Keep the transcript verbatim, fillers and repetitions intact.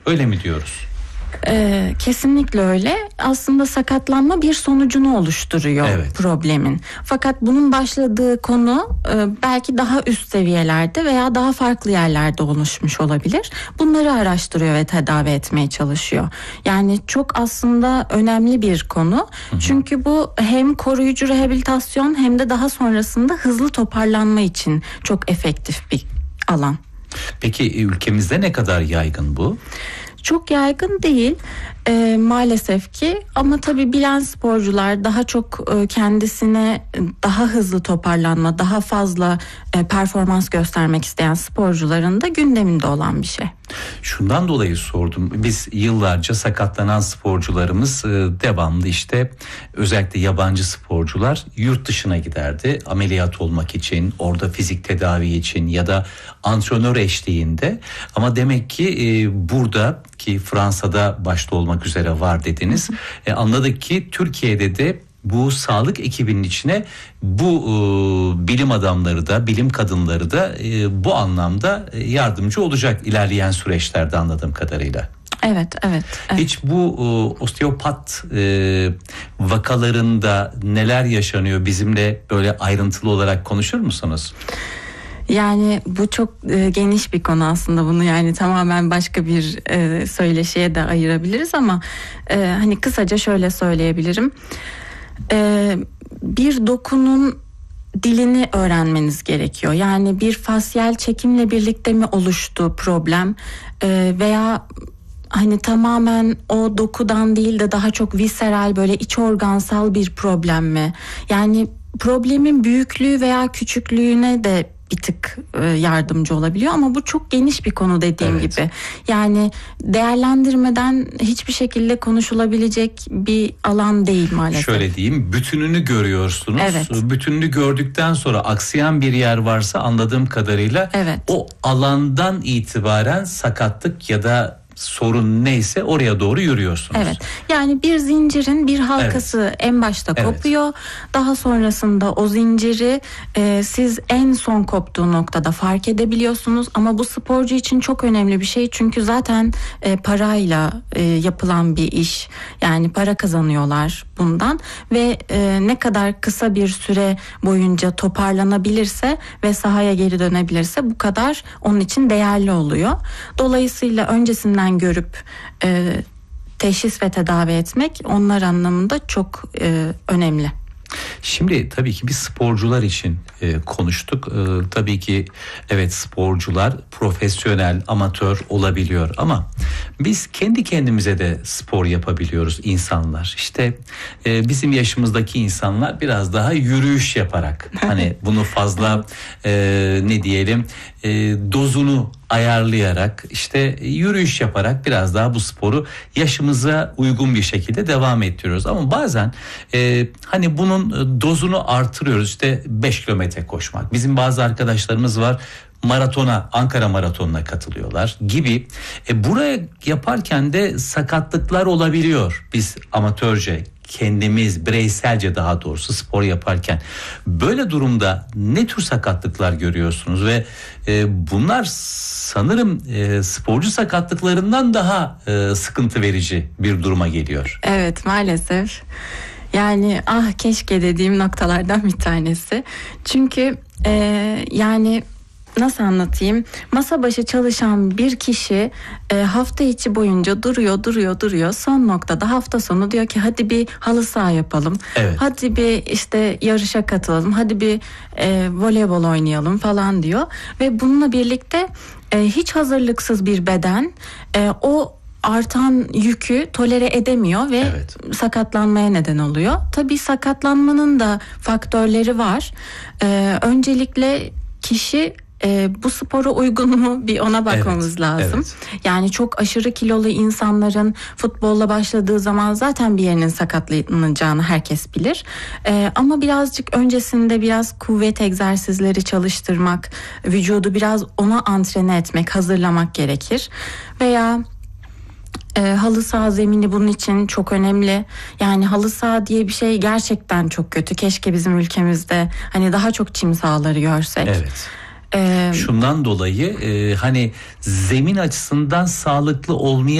Öyle mi diyoruz? Ee, kesinlikle öyle. Aslında sakatlanma bir sonucunu oluşturuyor evet. problemin. Fakat bunun başladığı konu e, belki daha üst seviyelerde veya daha farklı yerlerde oluşmuş olabilir. Bunları araştırıyor ve tedavi etmeye çalışıyor. Yani çok aslında önemli bir konu. Hı hı. Çünkü bu hem koruyucu rehabilitasyon hem de daha sonrasında hızlı toparlanma için çok efektif bir alan. Peki ülkemizde ne kadar yaygın bu? Çok yaygın değil e, maalesef ki, ama tabii bilen sporcular, daha çok e, kendisine daha hızlı toparlanma, daha fazla e, performans göstermek isteyen sporcuların da gündeminde olan bir şey. Şundan dolayı sordum. Biz yıllarca sakatlanan sporcularımız e, devamlı işte özellikle yabancı sporcular yurt dışına giderdi. Ameliyat olmak için, orada fizik tedavi için ya da antrenör eşliğinde. Ama demek ki e, burada ki Fransa'da başta olmak üzere var dediniz. E, anladık ki Türkiye'de de bu sağlık ekibinin içine bu e, bilim adamları da bilim kadınları da e, bu anlamda yardımcı olacak ilerleyen süreçlerde anladığım kadarıyla. Evet, evet. evet. Hiç bu e, osteopat e, vakalarında neler yaşanıyor, bizimle böyle ayrıntılı olarak konuşur musunuz? Yani bu çok e, geniş bir konu aslında, bunu yani tamamen başka bir e, söyleşiye de ayırabiliriz ama e, hani kısaca şöyle söyleyebilirim. E, bir dokunun dilini öğrenmeniz gerekiyor. Yani bir fasyal çekimle birlikte mi oluştu problem e, veya hani tamamen o dokudan değil de daha çok visceral, böyle iç organsal bir problem mi? Yani problemin büyüklüğü veya küçüklüğüne de bir tık e, yardımcı olabiliyor ama bu çok geniş bir konu dediğim evet. gibi. Yani değerlendirmeden hiçbir şekilde konuşulabilecek bir alan değil maalesef. Şöyle diyeyim, bütününü görüyorsunuz. Evet. Bütününü gördükten sonra aksayan bir yer varsa anladığım kadarıyla evet. o alandan itibaren sakatlık ya da sorun neyse oraya doğru yürüyorsunuz. Evet. Yani bir zincirin bir halkası evet. en başta kopuyor. Evet. Daha sonrasında o zinciri e, siz en son koptuğu noktada fark edebiliyorsunuz. Ama bu sporcu için çok önemli bir şey. Çünkü zaten e, parayla e, yapılan bir iş. Yani para kazanıyorlar bundan ve e, ne kadar kısa bir süre boyunca toparlanabilirse ve sahaya geri dönebilirse bu kadar onun için değerli oluyor. Dolayısıyla öncesinden görüp e, teşhis ve tedavi etmek onlar anlamında çok e, önemli. Şimdi tabii ki biz sporcular için e, konuştuk. E, tabii ki evet, sporcular profesyonel, amatör olabiliyor ama biz kendi kendimize de spor yapabiliyoruz insanlar. İşte e, bizim yaşımızdaki insanlar biraz daha yürüyüş yaparak, hani bunu fazla e, ne diyelim e, dozunu ayarlayarak, işte yürüyüş yaparak biraz daha bu sporu yaşımıza uygun bir şekilde devam ettiriyoruz. Ama bazen e, hani bunun dozunu artırıyoruz. İşte beş kilometre koşmak. Bizim bazı arkadaşlarımız var, maratona, Ankara Maratonu'na katılıyorlar gibi. E, buraya yaparken de sakatlıklar olabiliyor. Biz amatörce, kendimiz bireyselce daha doğrusu spor yaparken böyle durumda ne tür sakatlıklar görüyorsunuz ve e, bunlar sanırım e, sporcu sakatlıklarından daha e, sıkıntı verici bir duruma geliyor. Evet, maalesef. Yani ah keşke dediğim noktalardan bir tanesi. Çünkü e, yani nasıl anlatayım? Masa başı çalışan bir kişi e, hafta içi boyunca duruyor, duruyor, duruyor. Son noktada hafta sonu diyor ki hadi bir halı saha yapalım. Evet. Hadi bir işte yarışa katılalım. Hadi bir e, voleybol oynayalım falan diyor. Ve bununla birlikte e, hiç hazırlıksız bir beden e, o artan yükü tolere edemiyor ve evet. sakatlanmaya neden oluyor. Tabii sakatlanmanın da faktörleri var. Ee, öncelikle kişi e, bu spora uygun mu, bir ona bakmamız evet, lazım. Evet. Yani çok aşırı kilolu insanların futbolla başladığı zaman zaten bir yerinin sakatlanacağını herkes bilir. Ee, ama birazcık öncesinde biraz kuvvet egzersizleri çalıştırmak, vücudu biraz ona antrene etmek, hazırlamak gerekir. Veya E, halı saha zemini bunun için çok önemli. Yani halı saha diye bir şey gerçekten çok kötü. Keşke bizim ülkemizde hani daha çok çim sahaları görsek. Evet. Ee, Şundan dolayı e, hani zemin açısından sağlıklı olmayan